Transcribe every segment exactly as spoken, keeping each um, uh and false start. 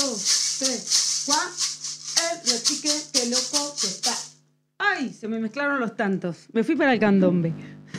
dos, tres, cuatro. El rechique, qué loco que está. ¡Ay! Se me mezclaron los tantos. Me fui para el candombe.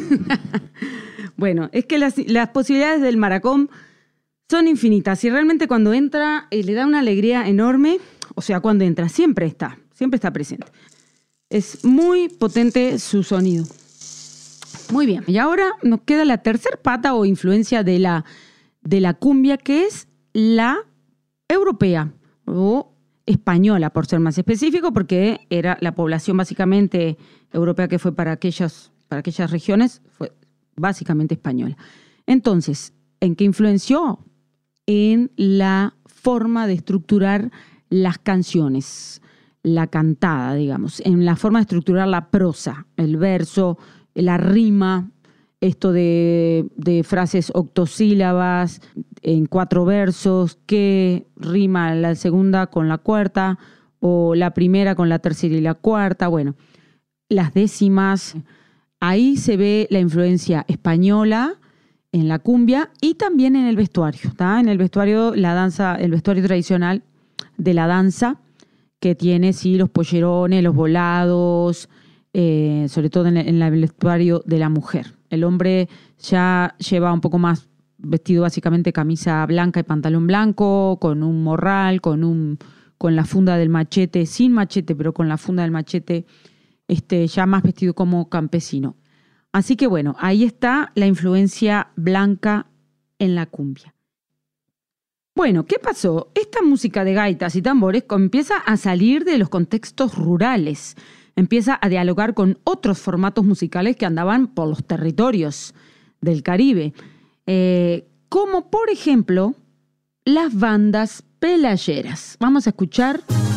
Bueno, es que las, las posibilidades del maracón son infinitas y realmente cuando entra eh, le da una alegría enorme. O sea, cuando entra siempre está, siempre está presente. Es muy potente su sonido. Muy bien, y ahora nos queda la tercer pata o influencia de la, de la cumbia, que es la europea o española, por ser más específico, porque era la población básicamente europea que fue para aquellas, para aquellas regiones, fue básicamente española. Entonces, ¿en qué influenció? En la forma de estructurar las canciones, la cantada, digamos, en la forma de estructurar la prosa, el verso, la rima, esto de, de frases octosílabas en cuatro versos, que rima la segunda con la cuarta o la primera con la tercera y la cuarta, bueno, las décimas. Ahí se ve la influencia española en la cumbia y también en el vestuario, ¿tá? En el vestuario, la danza, el vestuario tradicional de la danza, que tiene, sí, los pollerones, los volados, eh, sobre todo en el, en el vestuario de la mujer. El hombre ya lleva un poco más vestido, básicamente camisa blanca y pantalón blanco, con un morral, con, un, con la funda del machete, sin machete, pero con la funda del machete, este, ya más vestido como campesino. Así que bueno, ahí está la influencia blanca en la cumbia. Bueno, ¿qué pasó? Esta música de gaitas y tambores empieza a salir de los contextos rurales, empieza a dialogar con otros formatos musicales que andaban por los territorios del Caribe, eh, como por ejemplo las bandas pelayeras. Vamos a escuchar